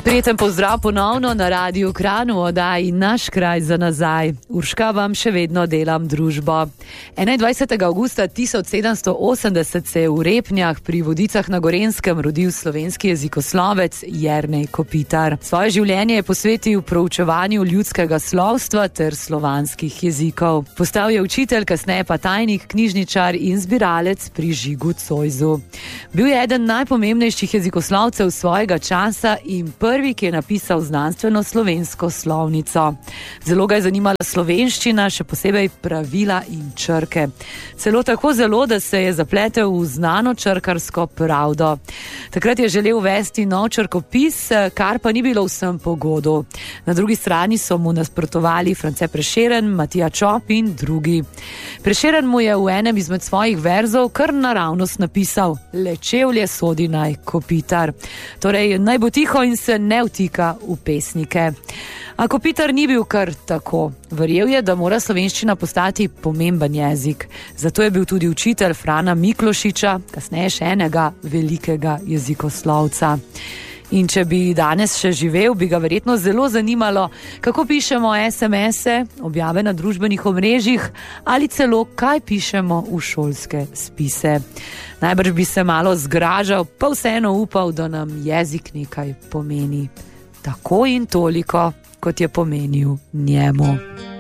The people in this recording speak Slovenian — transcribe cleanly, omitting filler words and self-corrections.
Prijeten pozdrav ponovno na Radiu Kranj v oddaji Naš kraj za nazaj. Urška vam še vedno delam družbo. 21. avgusta 1780 se je v Repnjah pri Vodicah na Gorenjskem rodil slovenski jezikoslovec Jernej Kopitar. Svoje življenje je posvetil proučevanju ljudskega slovstva ter slovanskih jezikov. Postal je učitelj, kasneje pa tajnik, knjižničar in zbiralec pri Žigu Zoisu. Bil je eden najpomembnejših jezikoslovcev svojega časa in prvi, ki je napisal znanstveno slovensko slovnico. Zelo ga je zanimala slovenščina, še posebej pravila in črke. Celo tako zelo, da se je zapletel v znano črkarsko pravdo. Takrat je želel uvesti nov črkopis, kar pa ni bilo vsem po godu. Na drugi strani so mu nasprotovali France Prešeren, Matija Čop in drugi. Prešeren mu je v enem izmed svojih verzov kar naravnost napisal: le čevlje sodi naj Kopitar. Torej, naj bo tiho in se ne vtika v pesnike. A Kopitar ni bil kar tako. Verjel je, da mora slovenščina postati pomemben jezik. Zato je bil tudi učitelj Frana Miklošiča, kasneje še enega velikega jezikoslovca. In če bi danes še živel, bi ga verjetno zelo zanimalo, kako pišemo SMS-e, objave na družbenih omrežjih ali celo kaj pišemo v šolske spise. Najbrž bi se malo zgražal, pa vseeno upal, da nam jezik nekaj pomeni. Tako in toliko, kot je pomenil njemu.